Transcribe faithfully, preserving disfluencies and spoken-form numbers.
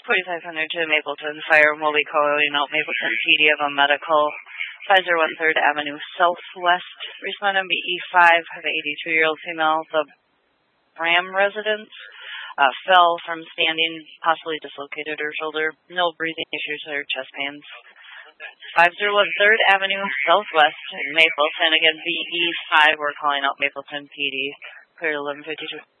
forty-five hundred to Mapleton Fire, and we'll be calling out Mapleton P D of a medical. five oh one third Avenue Southwest. Respondent B E five, have an eighty-two-year-old female. The Bram residence uh, fell from standing, possibly dislocated her shoulder. No breathing issues or chest pains. five oh one third Avenue Southwest, Mapleton. Again, B E five, we're calling out Mapleton P D. Clear eleven fifty-two.